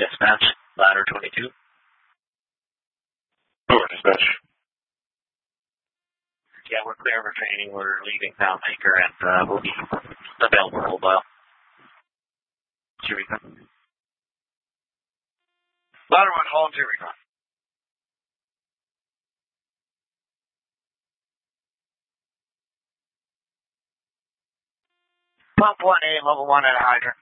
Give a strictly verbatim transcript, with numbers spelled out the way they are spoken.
Dispatch, ladder twenty-two. Over dispatch. Yeah, we're clear for training. We're leaving Poundmaker and uh, we'll be available for mobile. Eureka. Ladder one, Holland, Eureka. Pump one A, level one at a hydrant.